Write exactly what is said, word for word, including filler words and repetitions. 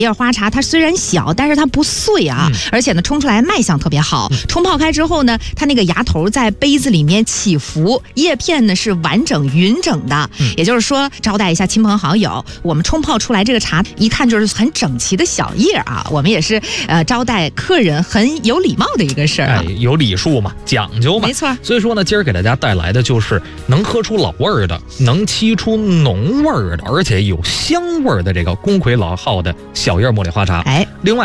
叶花茶它虽然小，但是它不碎啊，嗯、而且呢冲出来卖相特别好。嗯、冲泡开之后呢，它那个芽头在杯子里面起伏，叶片呢是完整匀整的。嗯、也就是说，招待一下亲朋好友，我们冲泡出来这个茶，一看就是很整齐的小叶啊。我们也是呃招待客人很有礼貌的一个事儿、啊。 哎，有礼数嘛，讲究嘛， 没错。 所以说呢，今儿给大家带来的就是能喝出老味儿的，能沏出浓味儿的，而且有香味儿的这个公魁老号的小叶茉莉花茶。 哎， 另外